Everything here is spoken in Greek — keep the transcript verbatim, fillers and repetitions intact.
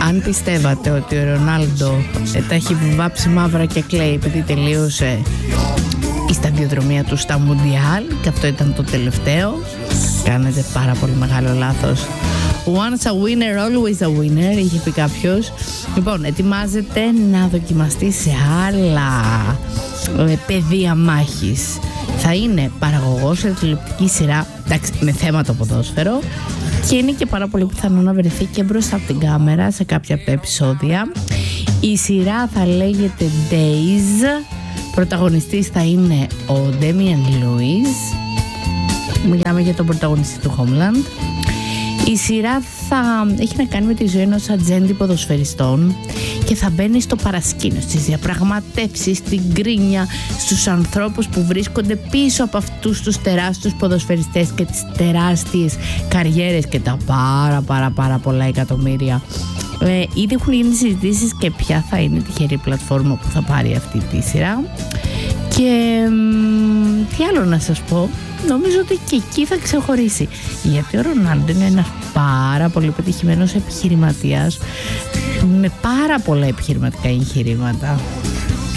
αν πιστεύατε ότι ο Ρονάλντο ε, τα έχει βάψει μαύρα και κλαίει επειδή τελείωσε η σταδιοδρομία του στα Μουντιάλ και αυτό ήταν το τελευταίο, κάνετε πάρα πολύ μεγάλο λάθος. Once a winner, always a winner, είχε πει κάποιος. Λοιπόν, ετοιμάζεται να δοκιμαστεί σε άλλα ε, πεδία μάχης. Θα είναι παραγωγός σε τηλεοπτική σειρά, εντάξει, με θέμα το ποδόσφαιρο, και είναι και πάρα πολύ πιθανό να βρεθεί και μπροστά από την κάμερα σε κάποια από τα επεισόδια. Η σειρά θα λέγεται Days. Πρωταγωνιστής θα είναι ο Damian Lewis. Μιλάμε για τον πρωταγωνιστή του Homeland. Η σειρά θα έχει να κάνει με τη ζωή ενός ατζέντη ποδοσφαιριστών και θα μπαίνει στο παρασκήνιο, στις διαπραγματεύσεις, στην γκρίνια, στους ανθρώπους που βρίσκονται πίσω από αυτούς τους τεράστιους ποδοσφαιριστές και τις τεράστιες καριέρες και τα πάρα πάρα πάρα πολλά εκατομμύρια. Ε, ήδη έχουν γίνει συζητήσεις και ποια θα είναι η τυχερή πλατφόρμα που θα πάρει αυτή τη σειρά. Και μ, τι άλλο να σας πω, νομίζω ότι και εκεί θα ξεχωρίσει, γιατί ο Ρονάλντο είναι ένας πάρα πολύ πετυχημένος επιχειρηματίας με πάρα πολλά επιχειρηματικά εγχειρήματα.